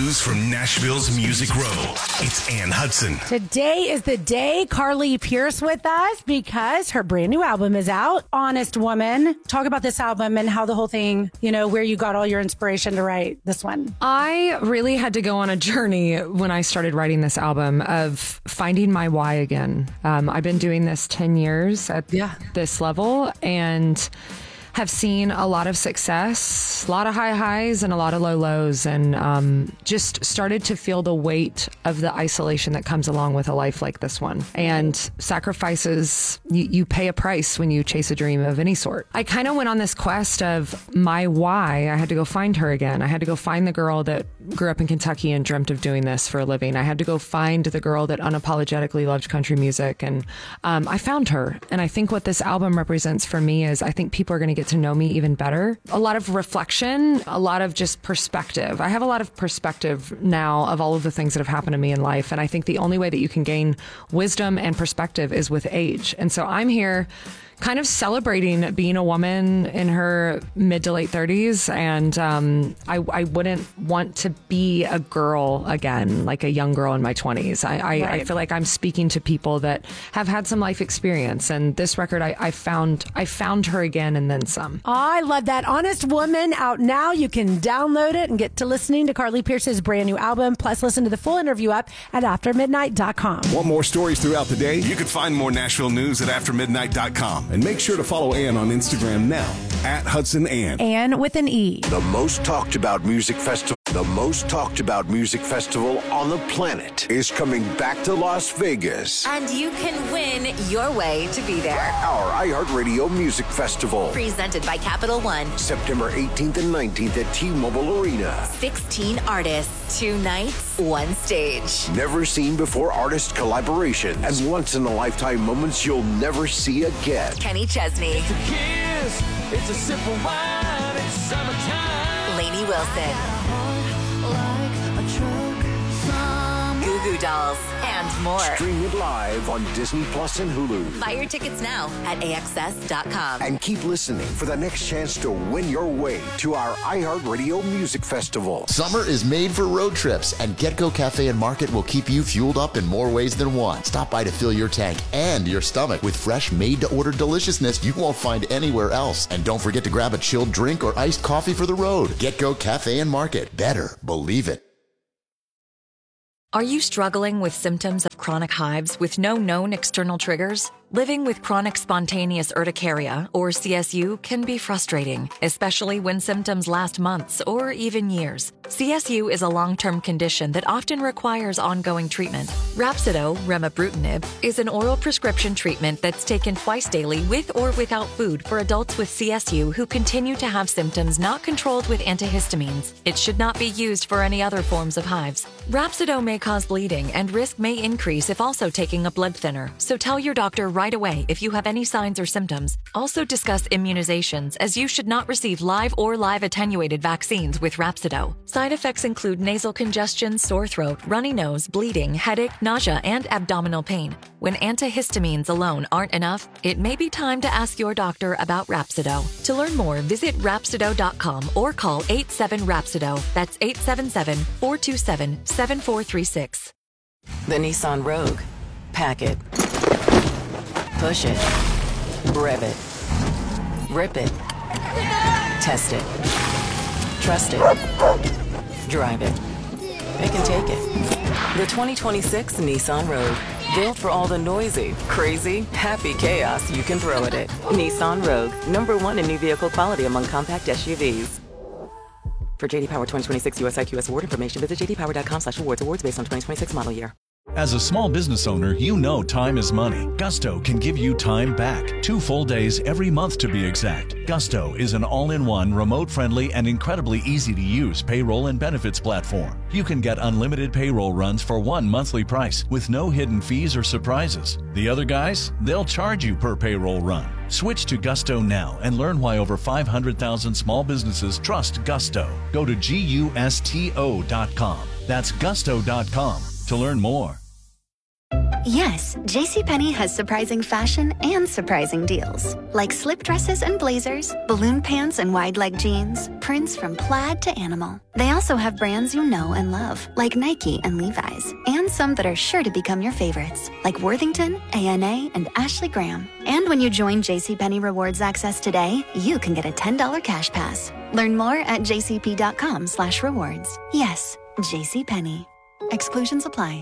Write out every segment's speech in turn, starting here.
news from Nashville's Music Row. It's Ann Hudson. Today is the day Carly Pearce with us because her brand new album is out, Honest Woman. Talk about this album and how the whole thing, where you got all your inspiration to write this one. I really had to go on a journey when I started writing this album of finding my why again. I've been doing this 10 years at this level and have seen a lot of success, a lot of high highs and a lot of low lows, and just started to feel the weight of the isolation that comes along with a life like this one. And sacrifices, you pay a price when you chase a dream of any sort. I kind of went on this quest of my why. I had to go find her again. I had to go find the girl that grew up in Kentucky and dreamt of doing this for a living. I had to go find the girl that unapologetically loved country music. And I found her. And I think what this album represents for me is I think people are going to get to know me even better. A lot of reflection, a lot of just perspective. I have a lot of perspective now of all of the things that have happened to me in life. And I think the only way that you can gain wisdom and perspective is with age. And so I'm here kind of celebrating being a woman in her mid to late 30s. And I wouldn't want to be a girl again, like a young girl in my 20s. I feel like I'm speaking to people that have had some life experience. And this record, I found her again and then some. I love that. Honest Woman out now. You can download it and get to listening to Carly Pearce's brand new album. Plus, listen to the full interview up at aftermidnight.com. Want more stories throughout the day? You can find more Nashville news at aftermidnight.com. And make sure to follow Ann on Instagram now at Hudson Ann. Ann with an E. The most talked about music festival. The most talked about music festival on the planet is coming back to Las Vegas. And you can win your way to be there. Our iHeartRadio Music Festival. Presented by Capital One. September 18th and 19th at T-Mobile Arena. 16 artists, 2 nights, 1 stage. Never seen before artist collaborations and once-in-a-lifetime moments you'll never see again. Kenny Chesney. It's a kiss, it's a sip of wine, it's summertime. Lainey Wilson. Goo Goo Dolls, and more. Stream it live on Disney Plus and Hulu. Buy your tickets now at AXS.com. And keep listening for the next chance to win your way to our iHeartRadio Music Festival. Summer is made for road trips, and GetGo Cafe and Market will keep you fueled up in more ways than one. Stop by to fill your tank and your stomach with fresh, made-to-order deliciousness you won't find anywhere else. And don't forget to grab a chilled drink or iced coffee for the road. GetGo Cafe and Market. Better believe it. Are you struggling with symptoms of chronic hives with no known external triggers? Living with chronic spontaneous urticaria, or CSU, can be frustrating, especially when symptoms last months or even years. CSU is a long-term condition that often requires ongoing treatment. Rhapsido, remibrutinib, is an oral prescription treatment that's taken twice daily with or without food for adults with CSU who continue to have symptoms not controlled with antihistamines. It should not be used for any other forms of hives. Rhapsido may cause bleeding, and risk may increase if also taking a blood thinner, so tell your doctor right away if you have any signs or symptoms. Also discuss immunizations, as you should not receive live or live attenuated vaccines with Rhapsido. Side effects include nasal congestion, sore throat, runny nose, bleeding, headache, nausea, and abdominal pain. When antihistamines alone aren't enough, it may be time to ask your doctor about Rhapsido. To learn more, visit Rhapsido.com or call 87-RHAPSIDO. That's 877-427-7436. The Nissan Rogue. Pack it. Push it. Rev it. Rip it. Test it. Trust it. Drive it. It can take it. The 2026 Nissan Rogue. Built for all the noisy, crazy, happy chaos you can throw at it. Nissan Rogue. #1 in new vehicle quality among compact SUVs. For JD Power 2026 US IQS award information, visit jdpower.com/awards. Awards based on 2026 model year. As a small business owner, you know time is money. Gusto can give you time back. 2 full days every month to be exact. Gusto is an all-in-one, remote-friendly, and incredibly easy-to-use payroll and benefits platform. You can get unlimited payroll runs for one monthly price with no hidden fees or surprises. The other guys, they'll charge you per payroll run. Switch to Gusto now and learn why over 500,000 small businesses trust Gusto. Go to GUSTO.com. That's Gusto.com to learn more. Yes, JCPenney has surprising fashion and surprising deals. Like slip dresses and blazers, balloon pants and wide leg jeans, prints from plaid to animal. They also have brands you know and love, like Nike and Levi's, and some that are sure to become your favorites, like Worthington, A&A, and Ashley Graham. And when you join JCPenney Rewards Access today, you can get a $10 cash pass. Learn more at jcp.com/rewards. Yes, JCPenney. Exclusions apply.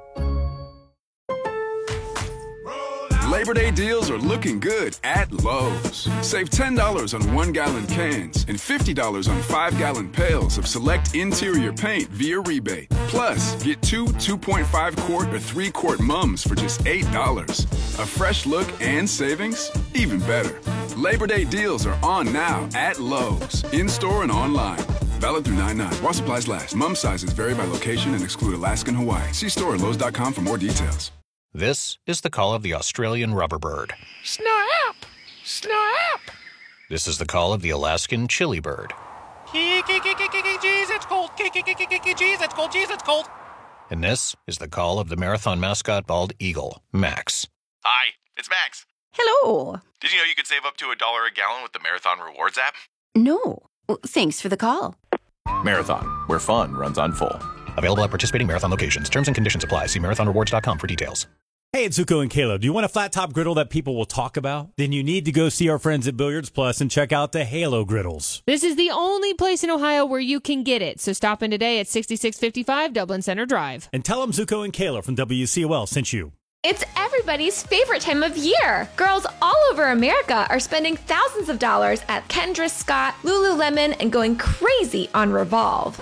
Labor Day deals are looking good at Lowe's. Save $10 on 1-gallon cans and $50 on 5-gallon pails of select interior paint via rebate. Plus, get 2 2.5-quart or 3-quart mums for just $8. A fresh look and savings? Even better. Labor Day deals are on now at Lowe's, in-store and online. Valid through 9/9. While supplies last. Mum sizes vary by location and exclude Alaska and Hawaii. See store at Lowe's.com for more details. This is the call of the Australian rubberbird. Snap! Snap! This is the call of the Alaskan chili bird. Jeez, it's cold. Jeez, it's cold. Jeez, it's cold. And this is the call of the marathon mascot bald eagle, Max. Hi, it's Max. Hello. Did you know you could save up to $1 a gallon with the Marathon Rewards app? No. Thanks for the call. Marathon, where fun runs on full. Available at participating Marathon locations. Terms and conditions apply. See marathonrewards.com for details. Hey, it's Zuko and Caleb. Do you want a flat top griddle that people will talk about? Then you need to go see our friends at Billiards Plus and check out the Halo griddles. This is the only place in Ohio where you can get it. So stop in today at 6655 Dublin Center Drive. And tell them Zuko and Caleb from WCOL sent you. It's everybody's favorite time of year. Girls all over America are spending thousands of dollars at Kendra Scott, Lululemon, and going crazy on Revolve.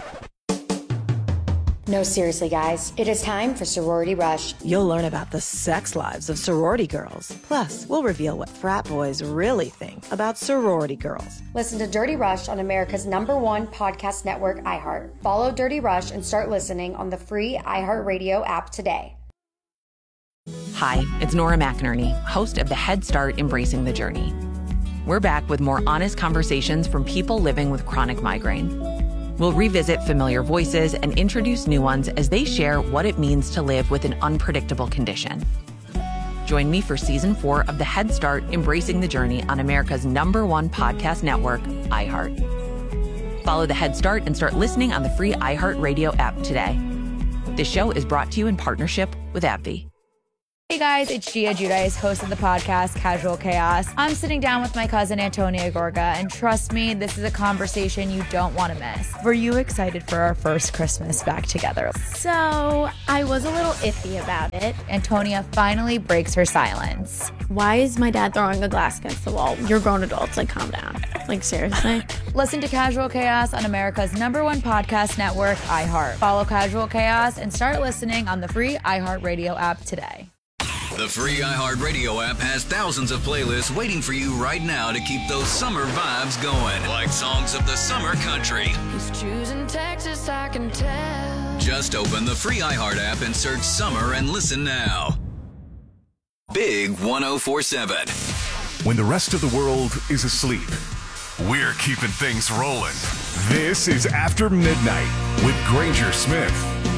No, seriously, guys. It is time for Sorority Rush. You'll learn about the sex lives of sorority girls. Plus, we'll reveal what frat boys really think about sorority girls. Listen to Dirty Rush on America's #1 podcast network, iHeart. Follow Dirty Rush and start listening on the free iHeartRadio app today. Hi, it's Nora McInerney, host of the Head Start Embracing the Journey. We're back with more honest conversations from people living with chronic migraine. We'll revisit familiar voices and introduce new ones as they share what it means to live with an unpredictable condition. Join me for Season 4 of the Head Start Embracing the Journey on America's #1 podcast network, iHeart. Follow the Head Start and start listening on the free iHeartRadio app today. This show is brought to you in partnership with AbbVie. Hey guys, it's Gia Giudice, host of the podcast Casual Chaos. I'm sitting down with my cousin Antonia Gorga, and trust me, this is a conversation you don't want to miss. Were you excited for our first Christmas back together? So, I was a little iffy about it. Antonia finally breaks her silence. Why is my dad throwing a glass against the wall? You're grown adults, like calm down. Like seriously? Listen to Casual Chaos on America's #1 podcast network, iHeart. Follow Casual Chaos and start listening on the free iHeartRadio app today. The free iHeartRadio app has thousands of playlists waiting for you right now to keep those summer vibes going. Like songs of the summer country. He's choosing Texas, I can tell. Just open the free iHeart app and search summer and listen now. Big 104.7. When the rest of the world is asleep, we're keeping things rolling. This is After Midnight with Granger Smith.